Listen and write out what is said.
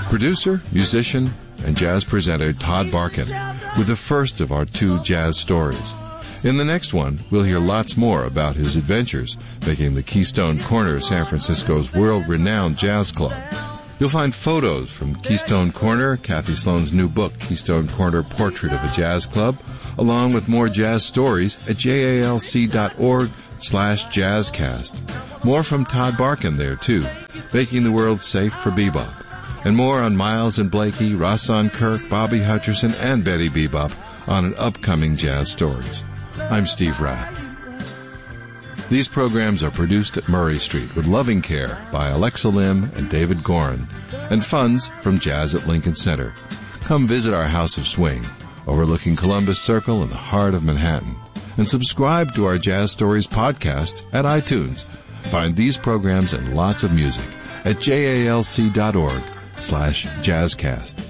Producer, musician, and jazz presenter Todd Barkin with the first of our 2 jazz stories. In the next one, we'll hear lots more about his adventures making the Keystone Corner San Francisco's world-renowned jazz club. You'll find photos from Keystone Corner, Kathy Sloan's new book, Keystone Corner Portrait of a Jazz Club, along with more jazz stories at jalc.org/jazzcast. More from Todd Barkin there, too, making the world safe for bebop. And more on Miles and Blakey, Rahsaan Kirk, Bobby Hutcherson, and Betty Bebop on an upcoming Jazz Stories. I'm Steve Rath. These programs are produced at Murray Street with loving care by Alexa Lim and David Gorin, and funds from Jazz at Lincoln Center. Come visit our House of Swing, overlooking Columbus Circle in the heart of Manhattan, and subscribe to our Jazz Stories podcast at iTunes. Find these programs and lots of music at jalc.org/jazzcast.